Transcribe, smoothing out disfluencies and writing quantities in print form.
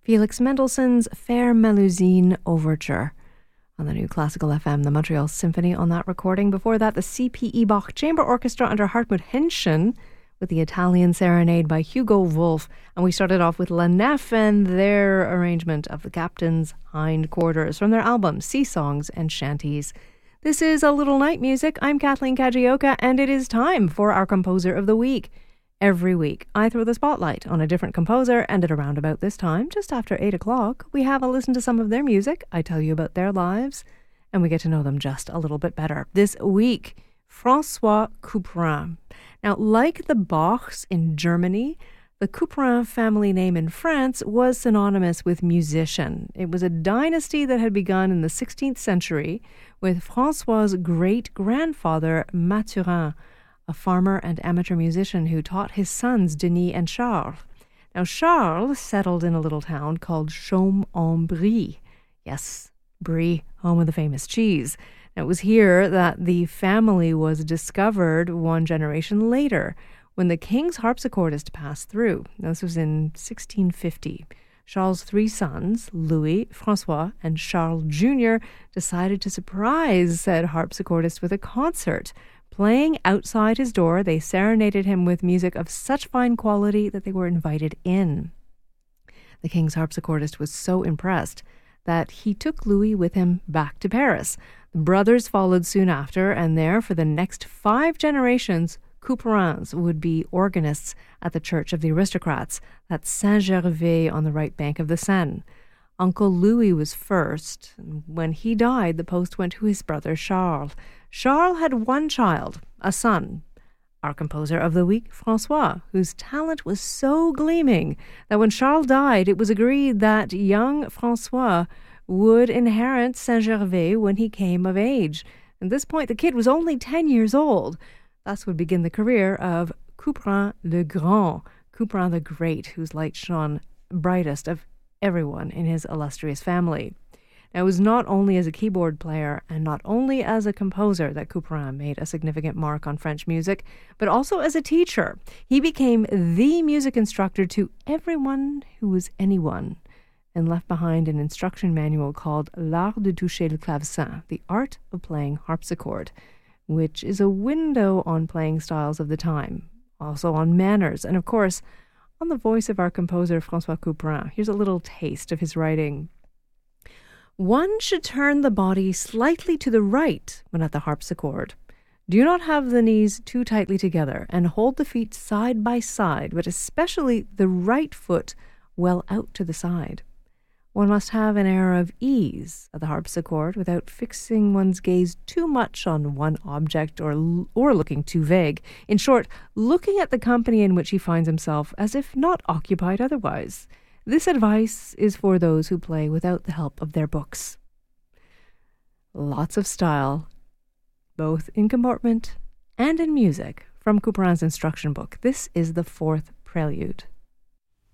Felix Mendelssohn's Fair Melusine Overture on the New Classical FM, the Montreal Symphony on that recording. Before that, the C.P. Bach Chamber Orchestra under Hartmut Hentschen with the Italian Serenade by Hugo Wolf. And we started off with La Nef and their arrangement of the Captain's Hind Quarters from their album Sea Songs and Shanties. This is A Little Night Music. I'm Kathleen Kajioka, and it is time for our Composer of the Week. Every week, I throw the spotlight on a different composer, and at around about this time, just after 8 o'clock, we have a listen to some of their music. I tell you about their lives, and we get to know them just a little bit better. This week, François Couperin. Now, like the Bachs in Germany, the Couperin family name in France was synonymous with musician. It was a dynasty that had begun in the 16th century with François' great-grandfather Mathurin, a farmer and amateur musician who taught his sons Denis and Charles. Now, Charles settled in a little town called Chaume-en-Brie. Yes, Brie, home of the famous cheese. Now, it was here that the family was discovered one generation later, when the king's harpsichordist passed through. Now, this was in 1650. Charles' three sons, Louis, François, and Charles Jr., decided to surprise said harpsichordist with a concert. Playing outside his door, they serenaded him with music of such fine quality that they were invited in. The king's harpsichordist was so impressed that he took Louis with him back to Paris. The brothers followed soon after, and there, for the next 5 generations, Couperins would be organists at the Church of the Aristocrats, at Saint-Gervais on the right bank of the Seine. Uncle Louis was first. When he died, the post went to his brother Charles. Charles had one child, a son, our composer of the week, François, whose talent was so gleaming that when Charles died, it was agreed that young François would inherit Saint-Gervais when he came of age. At this point, the kid was only 10 years old. Thus would begin the career of Couperin le Grand, Couperin the Great, whose light shone brightest of everyone in his illustrious family. Now, it was not only as a keyboard player and not only as a composer that Couperin made a significant mark on French music, but also as a teacher. He became the music instructor to everyone who was anyone, and left behind an instruction manual called L'Art de toucher le clavecin, the art of playing harpsichord, which is a window on playing styles of the time, also on manners, and of course, on the voice of our composer François Couperin. Here's a little taste of his writing. One should turn the body slightly to the right when at the harpsichord. Do not have the knees too tightly together, and hold the feet side by side, but especially the right foot well out to the side. One must have an air of ease at the harpsichord without fixing one's gaze too much on one object or looking too vague. In short, looking at the company in which he finds himself as if not occupied otherwise. This advice is for those who play without the help of their books. Lots of style, both in comportment and in music, from Couperin's instruction book. This is the 4th Prelude.